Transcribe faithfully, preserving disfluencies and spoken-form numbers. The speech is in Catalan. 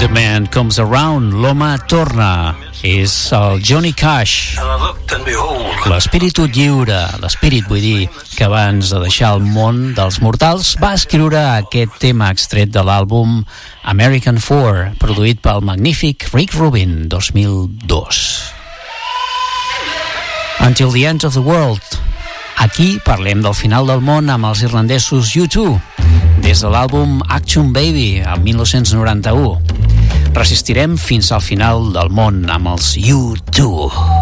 The Man Comes Around, l'home torna. És el Johnny Cash. L'espíritu lliure, l'espírit, vull dir, que abans de deixar el món dels mortals va escriure aquest tema extret de l'àlbum American Four, produït pel magnífic Rick Rubin, dos mil dos. Until the End of the World. Aquí parlem del final del món amb els irlandesos U dos, des de l'àlbum Action Baby, el dinou noranta-u. Resistirem fins al final del món amb els U dos.